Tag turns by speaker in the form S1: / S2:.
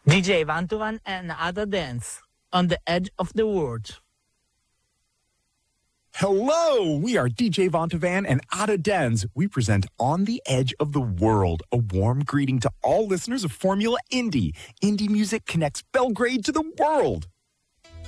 S1: DJ Vantuvan and Ada Dance on the edge of the world.
S2: Hello, we are DJ Vantuvan and Ada Dens. We present On the Edge of the World, a warm greeting to all listeners of Formula Indie. Indie music connects Belgrade to the world.